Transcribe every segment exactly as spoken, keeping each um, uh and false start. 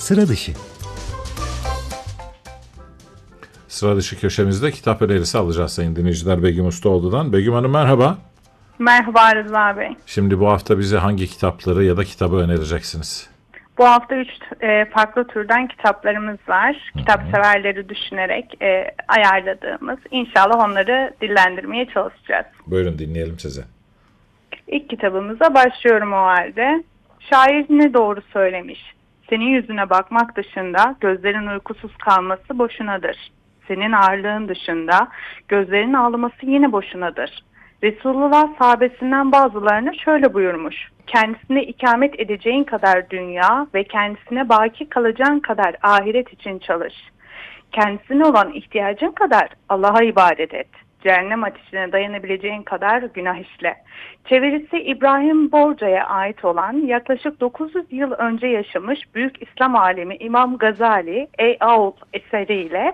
Sıra dışı. Sıra dışı köşemizde kitap önerisi alacağız sayın dinleyiciler Begüm Ustaoğlu'dan. Begüm Hanım merhaba. Merhaba Rıza Bey. Şimdi bu hafta bize hangi kitapları ya da kitabı önereceksiniz? Bu hafta üç e, farklı türden kitaplarımız var. Hı-hı. Kitap severleri düşünerek e, ayarladığımız. İnşallah onları dillendirmeye çalışacağız. Buyurun dinleyelim sizi. İlk kitabımıza başlıyorum o halde. Şair ne doğru söylemiş. Senin yüzüne bakmak dışında gözlerin uykusuz kalması boşunadır. Senin ağırlığın dışında gözlerin ağlaması yine boşunadır. Resulullah sahabesinden bazılarına şöyle buyurmuş. Kendisine ikamet edeceğin kadar dünya ve kendisine baki kalacağın kadar ahiret için çalış. Kendisine olan ihtiyacın kadar Allah'a ibadet et. Cehennem ateşine dayanabileceğin kadar günah işle. Çevirisi İbrahim Borca'ya ait olan yaklaşık dokuz yüz yıl önce yaşamış büyük İslam alemi İmam Gazali Ey Ağul eseriyle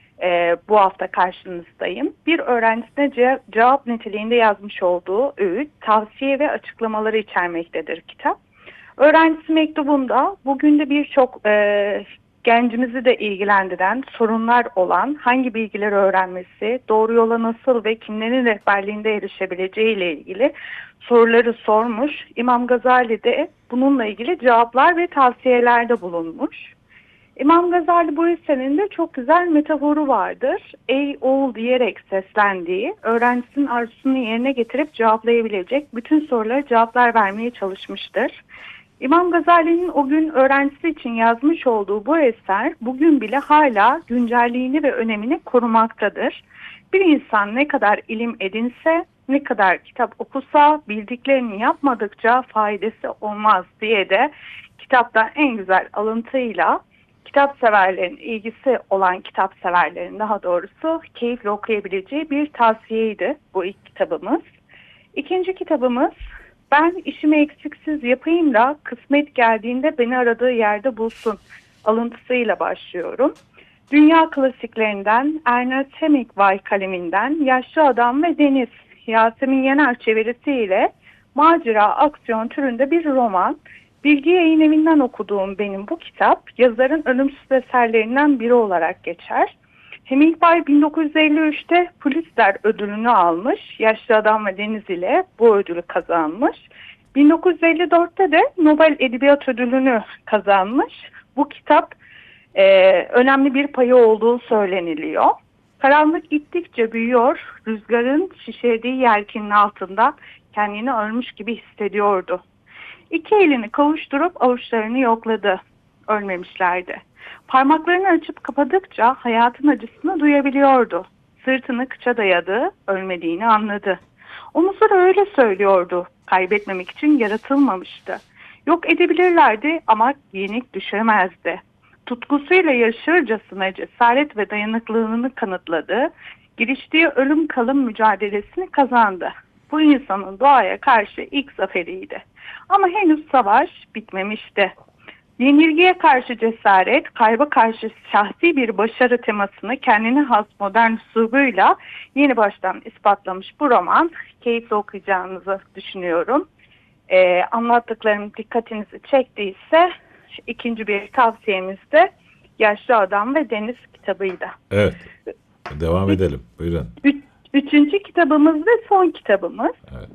e, bu hafta karşınızdayım. Bir öğrencisine ce- cevap niteliğinde yazmış olduğu öğüt, tavsiye ve açıklamaları içermektedir kitap. Öğrencisi mektubunda bugün de birçok e, gencimizi de ilgilendiren sorunlar olan hangi bilgileri öğrenmesi, doğru yola nasıl ve kimlerin rehberliğinde erişebileceği ile ilgili soruları sormuş. İmam Gazali de bununla ilgili cevaplar ve tavsiyelerde bulunmuş. İmam Gazali bu eserinde çok güzel metaforu vardır. Ey oğul diyerek seslendiği, öğrencisinin arzusunu yerine getirip cevaplayabilecek bütün sorulara cevaplar vermeye çalışmıştır. İmam Gazali'nin o gün öğrencisi için yazmış olduğu bu eser bugün bile hala güncelliğini ve önemini korumaktadır. Bir insan ne kadar ilim edinse, ne kadar kitap okusa bildiklerini yapmadıkça faydası olmaz diye de kitaptan en güzel alıntıyla kitap severlerin ilgisi olan kitap severlerin daha doğrusu keyifle okuyabileceği bir tavsiyeydi bu ilk kitabımız. İkinci kitabımız Ben işimi eksiksiz yapayım da kısmet geldiğinde beni aradığı yerde bulsun alıntısıyla başlıyorum. Dünya klasiklerinden Ernest Hemingway kaleminden Yaşlı Adam ve Deniz Yasemin Yener çevirisiyle macera aksiyon türünde bir roman. Bilgi Yayın Evi'nden okuduğum benim bu kitap yazarın ölümsüz eserlerinden biri olarak geçer. Hemingway bin dokuz yüz elli üçte Pulitzer ödülünü almış. Yaşlı Adam ve Deniz ile bu ödülü kazanmış. bin dokuz yüz elli dörtte de Nobel Edebiyat Ödülünü kazanmış. Bu kitap e, önemli bir payı olduğu söyleniliyor. Karanlık gittikçe büyüyor, rüzgarın şişirdiği yelkinin altında kendini ölmüş gibi hissediyordu. İki elini kavuşturup avuçlarını yokladı. Ölmemişlerdi. Parmaklarını açıp kapadıkça hayatın acısını duyabiliyordu. Sırtını kıça dayadı, ölmediğini anladı. Omuzları öyle söylüyordu. Kaybetmemek için yaratılmamıştı. Yok edebilirlerdi ama yenik düşemezdi. Tutkusuyla yaşarcasına cesaret ve dayanıklılığını kanıtladı. Giriştiği ölüm kalım mücadelesini kazandı. Bu insanın doğaya karşı ilk zaferiydi. Ama henüz savaş bitmemişti. Yenilgiye karşı cesaret, kayba karşı şahsi bir başarı temasını kendine has modern üslubuyla yeni baştan ispatlamış bu roman. Keyifle okuyacağınızı düşünüyorum. Ee, anlattıklarım dikkatinizi çektiyse ikinci bir tavsiyemiz de Yaşlı Adam ve Deniz kitabıydı. Evet, devam edelim. Buyurun. Üç, üçüncü kitabımız ve son kitabımız. Evet.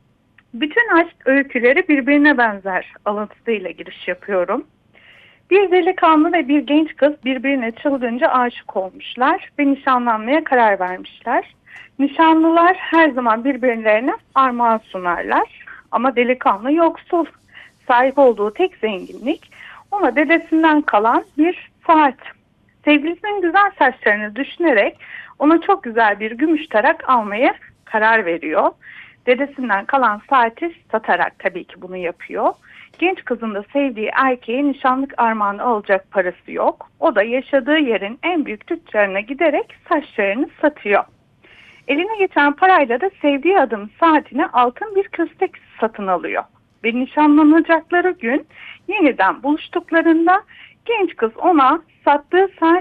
Bütün aşk öyküleri birbirine benzer alıntısıyla giriş yapıyorum. Bir delikanlı ve bir genç kız birbirine çılgınca aşık olmuşlar ve nişanlanmaya karar vermişler. Nişanlılar her zaman birbirlerine armağan sunarlar ama delikanlı yoksul. Sahip olduğu tek zenginlik ona dedesinden kalan bir saat. Sevgilisinin güzel saçlarını düşünerek ona çok güzel bir gümüş tarak almaya karar veriyor. Dedesinden kalan saati satarak tabii ki bunu yapıyor. Genç kızın da sevdiği erkeğe nişanlık armağanı alacak parası yok. O da yaşadığı yerin en büyük tüccarına giderek saçlarını satıyor. Eline geçen parayla da sevdiği adamın saatine altın bir köstek satın alıyor. Ve nişanlanacakları gün yeniden buluştuklarında genç kız ona sattığı saat